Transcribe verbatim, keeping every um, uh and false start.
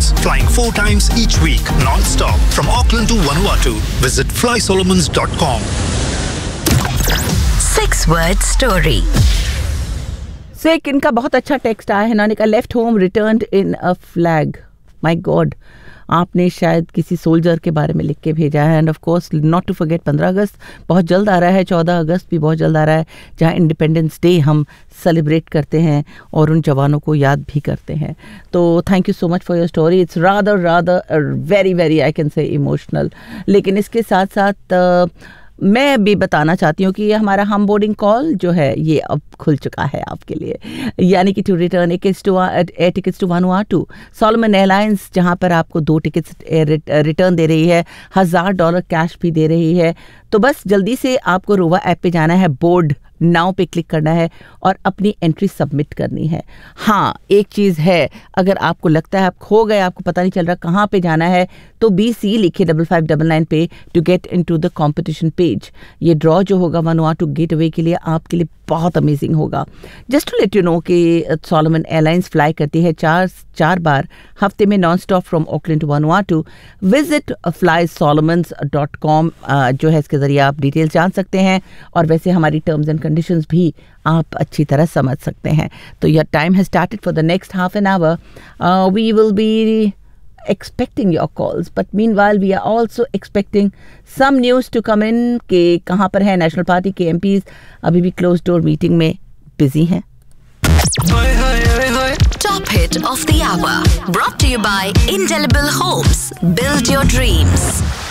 Solomons, flying four times each week, non-stop, from Auckland to Vanuatu. Visit fly solomons dot com. Six word story. So, एक इनका बहुत अच्छा text आया है ना, इनका left home returned in a flag. My God, आपने शायद किसी सोल्जर के बारे में लिख के भेजा है. End of course not to forget पंद्रह अगस्त बहुत जल्द आ रहा है, चौदह अगस्त भी बहुत जल्द आ रहा है, जहां इंडिपेंडेंस डे हम सेलिब्रेट करते हैं और उन जवानों को याद भी करते हैं. तो thank you so much for your story. It's rather rather very very I can say emotional. लेकिन इसके साथ साथ uh, मैं भी बताना चाहती हूँ कि ये हमारा हम बोर्डिंग कॉल जो है ये अब खुल चुका है आपके लिए, यानी कि to return tickets to air tickets to वानुआटू. Solomon airlines जहाँ पर आपको दो टिकट्स रिटर्न दे रही है, हज़ार डॉलर कैश भी दे रही है. तो बस जल्दी से आपको रोवा ऐप पे जाना है, बोर्ड नाउ पे क्लिक करना है और अपनी एंट्री सबमिट करनी है. हाँ, एक चीज़ है, अगर आपको लगता है आप खो गए, आपको पता नहीं चल रहा कहाँ पे जाना है, तो बी सी लिखिए डबल फाइव डबल नाइन पे to get into the competition page. ये ड्रॉ जो होगा वानुआटू गेट अवे के लिए आपके लिए बहुत अमेजिंग होगा. Just to let you know कि सॉलोमन एयरलाइंस फ्लाई करती है चार चार बार हफ्ते में non stop from Auckland to वानुआटू. Visit fly Solomon's dot com जो है, इसके ज़रिए आप डिटेल्स जान सकते हैं और वैसे हमारी टर्म्स एंड कंडीशंस भी आप अच्छी तरह समझ सकते हैं. तो your time has started for the next half an hour. We will be expecting your calls, but meanwhile we are also expecting some news to come in कि कहाँ पर है नेशनल पार्टी के एम पीज़ अभी भी close door meeting में busy हैं. Top hit of the hour brought to you by Indelible Homes. Build your dreams.